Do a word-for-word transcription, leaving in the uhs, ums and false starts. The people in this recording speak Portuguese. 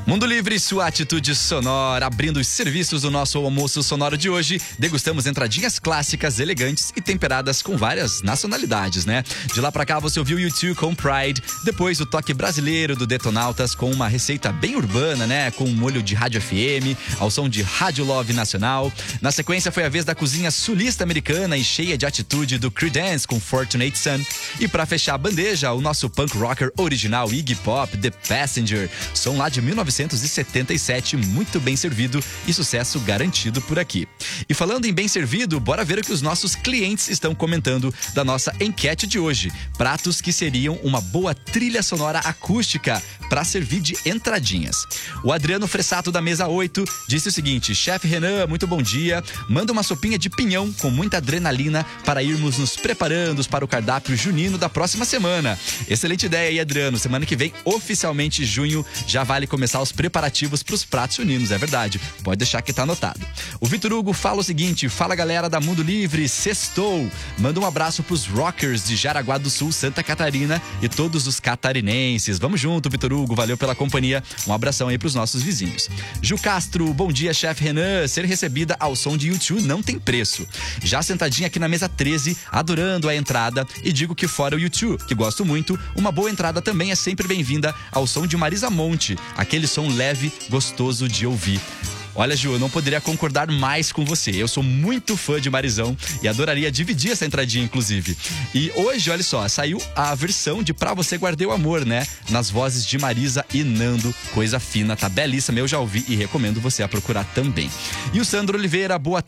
Mundo Livre, sua atitude sonora, abrindo os serviços do nosso almoço sonoro de hoje. Degustamos entradinhas clássicas, elegantes e temperadas com várias nacionalidades, né? De lá pra cá você ouviu U dois com Pride, depois o toque brasileiro do Detonautas com uma receita bem urbana, né? Com um molho de rádio F M, ao som de Rádio Love Nacional. Na sequência foi a vez da cozinha sulista americana e cheia de atitude do Creedence com Fortunate Son. E pra fechar a bandeja, o nosso punk rocker original Iggy Pop, The Passenger, som lá de mil novecentos e setenta e sete, muito bem servido e sucesso garantido por aqui. E falando em bem servido, bora ver o que os nossos clientes estão comentando da nossa enquete de hoje. Pratos que seriam uma boa trilha sonora acústica para servir de entradinhas. O Adriano Fressato da mesa oito disse o seguinte: chefe Renan, muito bom dia. Manda uma sopinha de pinhão com muita adrenalina para irmos nos preparando para o cardápio junino da próxima semana. Excelente ideia aí, Adriano. Semana que vem, oficialmente junho, já vale começar os preparativos para os pratos juninos, é verdade. Pode deixar que tá anotado. O Vitor Hugo fala o seguinte: fala galera da Mundo Livre, sextou. Manda um abraço pros rockers de Jaraguá do Sul, Santa Catarina e todos os catarinenses. Vamos junto, Vitor Hugo, valeu pela companhia. Um abração aí pros nossos vizinhos. Ju Castro, bom dia, chefe Renan. Ser recebida ao som de U dois não tem preço. Já sentadinha aqui na mesa treze, adorando a entrada, e digo que fora o U dois, que gosto muito, uma boa entrada também é sempre bem-vinda ao som de Marisa Monte, aquele som leve, gostoso de ouvir. Olha, Ju, eu não poderia concordar mais com você. Eu sou muito fã de Marizão e adoraria dividir essa entradinha, inclusive. E hoje, olha só, saiu a versão de Pra Você Guardei o Amor, né? Nas vozes de Marisa e Nando. Coisa fina, tá belíssima. Eu já ouvi e recomendo você a procurar também. E o Sandro Oliveira, boa tarde.